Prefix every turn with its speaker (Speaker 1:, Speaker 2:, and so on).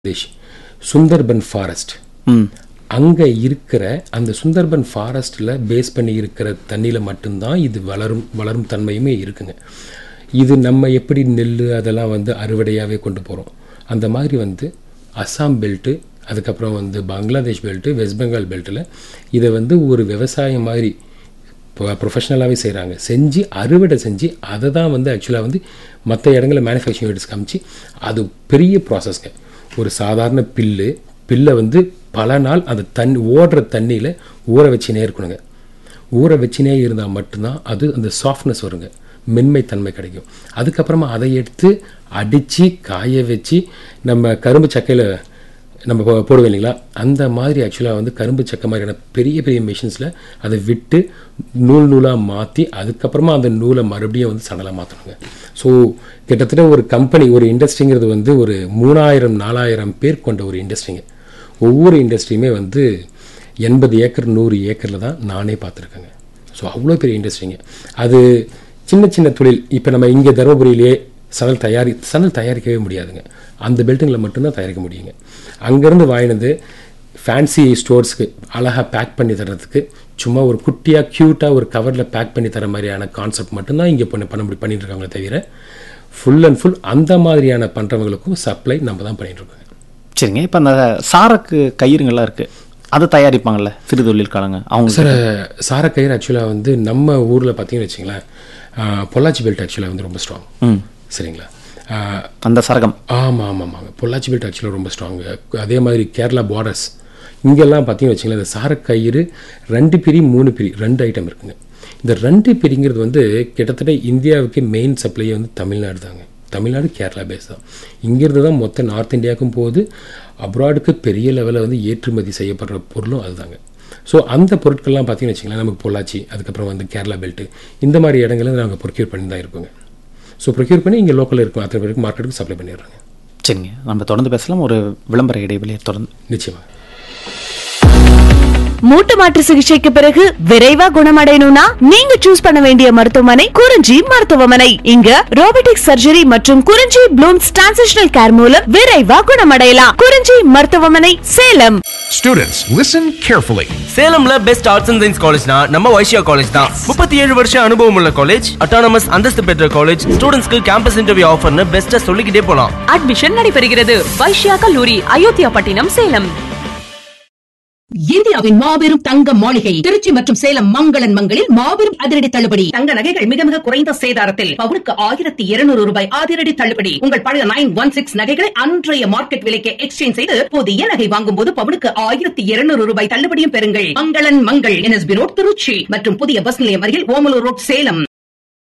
Speaker 1: Pradesh Sundarban forest. அங்கே இருக்கிற அந்த சுந்தர்பன் ஃபாரஸ்ட்டில் பேஸ் பண்ணி இருக்கிற தண்ணியில் மட்டும்தான் இது வளரும் தன்மையுமே இருக்குங்க. இது நம்ம எப்படி நெல் அதெல்லாம் அறுவடையாகவே கொண்டு போகிறோம், அந்த மாதிரி அஸ்ஸாம் பெல்ட்டு, அதுக்கப்புறம் பங்களாதேஷ் பெல்ட்டு, வெஸ்ட் பெங்கால் பெல்ட்டில் இதை ஒரு விவசாயம் மாதிரி ப்ரொஃபஷ்னலாகவே செய்கிறாங்க. செஞ்சு அறுவடை செஞ்சு அதை தான் ஆக்சுவலாக மற்ற இடங்களில் மேனுஃபேக்சரிங் யூனிட்ஸ் காமிச்சு அது பெரிய ப்ராசஸ்ங்க. ஒரு சாதாரண பில்லை பல நாள் அந்த ஓடுற தண்ணியில் ஊற வச்சுனே இருக்கணுங்க. ஊற வச்சுனே இருந்தால் மட்டும்தான் அது அந்த சாஃப்ட்னஸ் வருங்க, மென்மை தன்மை கிடைக்கும். அதுக்கப்புறமா அதை எடுத்து அடித்து காய வச்சு நம்ம கரும்பு சக்கையில் நம்ம போடுவோம் இல்லைங்களா, அந்த மாதிரி ஆக்சுவலாக கரும்பு சக்கை மாதிரியான பெரிய பெரிய மிஷின்ஸில் அதை விட்டு நூலாக மாற்றி அதுக்கப்புறமா அந்த நூலை மறுபடியும் சணலாக மாற்றணுங்க. ஸோ கிட்டத்தட்ட ஒரு கம்பெனி, ஒரு இண்டஸ்ட்ரிங்கிறது ஒரு 3000-4000 பேர் கொண்ட ஒரு இண்டஸ்ட்ரிங்க. ஒவ்வொரு இண்டஸ்ட்ரியுமே 80 ஏக்கர் 100 ஏக்கரில் தான் நானே பார்த்துருக்கேங்க. ஸோ அவ்வளோ பெரிய இண்டஸ்ட்ரிங்க. அது சின்ன சின்ன தொழில். இப்போ நம்ம இங்கே தருமபுரியிலே சணல் தயாரிக்கவே முடியாதுங்க, அந்த பெல்ட்டுங்களை மட்டும்தான் தயாரிக்க முடியுங்க. அங்கேருந்து வாங்கினது ஃபேன்சி ஸ்டோர்ஸ்க்கு அழகாக பேக் பண்ணி தர்றதுக்கு சும்மா ஒரு குட்டியாக க்யூட்டாக ஒரு கவரில் பேக் பண்ணி தர மாதிரியான கான்செப்ட் மட்டும்தான் இங்கே பண்ணிட்டு இருக்காங்களே தவிர ஃபுல் அண்ட் ஃபுல் அந்த மாதிரியான பண்ணுறவங்களுக்கும் சப்ளை நம்ம தான் பண்ணிட்டு இருக்கோங்க.
Speaker 2: சரிங்க. இப்போ அந்த சாரக்கு கயிறுங்கள்லாம் இருக்குது, அதை தயாரிப்பாங்கள்ல சிறு தொழிற்காலங்க அவங்க?
Speaker 1: சார், சாரக்கயிறு ஆக்சுவலாக நம்ம ஊரில் பார்த்தீங்கன்னு வச்சிங்களேன், பொள்ளாச்சி பெல்ட் ஆக்சுவலாக ரொம்ப ஸ்ட்ராங். சரிங்களா,
Speaker 2: அந்த சரகம்.
Speaker 1: ஆமாங்க, பொள்ளாச்சி பெல்ட் ஆக்சுவலாக ரொம்ப ஸ்ட்ராங்கு. அதே மாதிரி கேரளா பார்டர்ஸ் இங்கெல்லாம் பார்த்தீங்கன்னு வச்சிங்களேன், இந்த சாரக்கயிறு 2 பிரி 3 பிரி 2 ஐட்டம் இருக்குங்க. இந்த 2 பிரிங்கிறது கிட்டத்தட்ட இந்தியாவுக்கு மெயின் சப்ளையே தமிழ்நாடு தாங்க. தமிழ்நாடு கேரளா பேஸ் தான். இங்கிருந்து தான் மொத்த நார்த் இந்தியாவுக்கும் போது அப்ராடுக்கு பெரிய லெவலில் ஏற்றுமதி செய்யப்படுற பொருளும் அதுதாங்க. ஸோ அந்த பொருட்கள்லாம் பார்த்தீங்கன்னு வச்சிங்களேன், நமக்கு பொள்ளாச்சி, அதுக்கப்புறம் கேரளா பெல்ட்டு, இந்த மாதிரி இடங்களில் நாங்கள் ப்ரொக்யூர் பண்ணி தான் இருக்கோங்க. ஸோ ப்ரொக்யூர் பண்ணி இங்கே லோக்கலில் இருக்கும் அத்தனை பேருக்கு மார்க்கெட்டுக்கு சப்ளை பண்ணிடுறாங்க.
Speaker 2: சரிங்க, நம்ம தொடர்ந்து பேசலாம். ஒரு விளம்பர இடைவெளியை தொடர்ந்து.
Speaker 1: நிச்சயமாக.
Speaker 3: மூட்டு மாற்று சிகிச்சைக்கு பிறகு விரைவா குணமடையணும்னா நீங்க சூஸ் பண்ண வேண்டிய மருத்துவமனை குறிஞ்சி மருத்துவமனை. இங்க ரோபோட்டிக் சர்ஜரி மற்றும் குறிஞ்சி ப்ளூம்ஸ் டிரான்சிஷனல் கேர் மூலம் விரைவா குணமடையலாம். குறிஞ்சி மருத்துவமனை, Salem.
Speaker 4: Students, listen carefully.
Speaker 5: சேலம்ல best arts and science காலேஜ்னா நம்ம வைஷ்யா காலேஜ் தான். 37 வருஷ அனுபவம் உள்ள காலேஜ், அட்டானமஸ் அந்தஸ்து பெற்ற காலேஜ், ஸ்டூடண்ட்ஸ்க்கு கேம்பஸ் இன்டர்வியூ ஆஃபர்னு பெஸ்ட்டா சொல்லிக்கிட்டே போலாம்.
Speaker 6: அட்மிஷன் நடைபெறுகிறது. வைஷ்யா கல்லூரி, அயோத்தியா பட்டினம், சேலம்.
Speaker 7: இந்தியாவின் மாபெரும் தங்க மாளிகை திருச்சி மற்றும் சேலம் மங்களன் மங்களில் மாபெரும் அதிரடி தள்ளுபடி. தங்க நகைகள் மிக மிக குறைந்த சேதாரத்தில் பவுனுக்கு 1200 ரூபாய் அதிரடி தள்ளுபடி. உங்கள் பழைய 916 நகைகளை அன்றைய மார்க்கெட் விலைக்கு எக்ஸ்சேஞ்ச் செய்து புதிய நகை வாங்கும் போது பவுனுக்கு 1200 ரூபாய் தள்ளுபடியும் பெறுங்கள். மங்களன் மங்கள் NSB ரோட் திருச்சி மற்றும் புதிய பஸ் நிலையம் அருகில் ஓமலூர் ரோட் சேலம்.